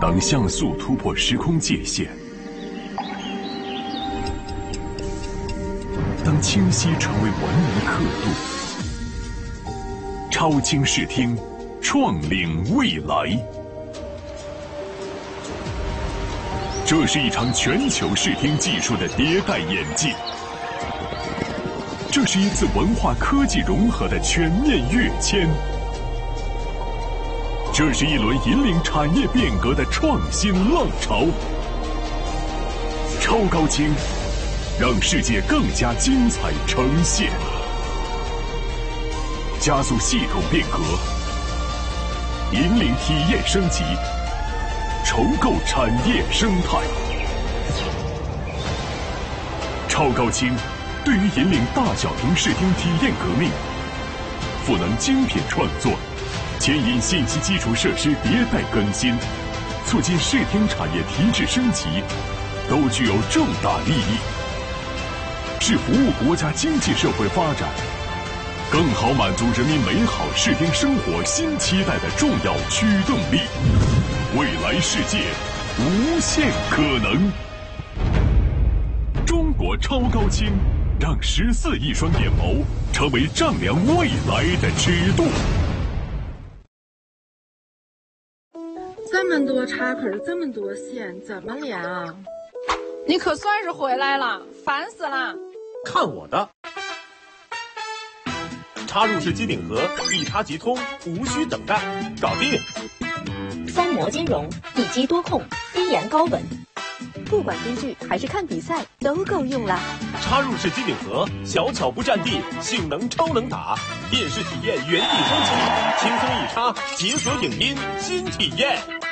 当像素突破时空界限，当清晰成为文明刻度，超清视听，创领未来。这是一场全球视听技术的迭代演进，这是一次文化科技融合的全面跃迁，这是一轮引领产业变革的创新浪潮。超高清，让世界更加精彩呈现，加速系统变革，引领体验升级，重构产业生态。超高清对于引领大小屏视听体验革命，赋能精品创作，牵引信息基础设施迭代更新，促进视听产业提质升级，都具有重大利益，是服务国家经济社会发展，更好满足人民美好视听生活新期待的重要驱动力。未来世界，无限可能。中国超高清，让14亿双眼眸成为丈量未来的尺度。 这么多插口，这么多线，怎么连啊？ 你可算是回来了，烦死了！ 看我的！插入式机顶盒，一插即通，无需等待，搞定！ 三模兼容，一机多控，低延高稳，不管追剧还是看比赛都够用了。 插入式机顶盒，小巧不占地，性能超能打，电视体验原地升级，轻松一插，解锁影音新体验。